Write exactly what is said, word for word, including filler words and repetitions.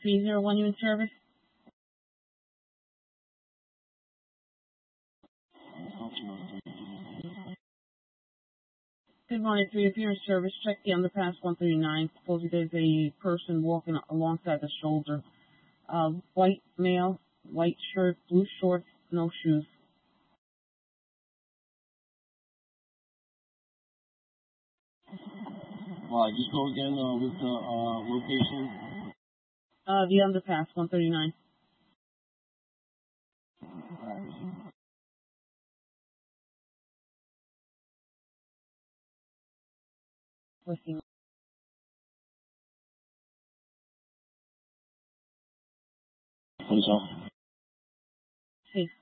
three zero one human service. Good morning, three of human service. Check the underpass one thirty-nine. Supposedly there's a person walking alongside the shoulder. Uh, white male, white shirt, blue shorts, no shoes. All right, just go again uh, with the uh, location. Uh, the underpass one thirty-nine. Listening. What is that? Safe.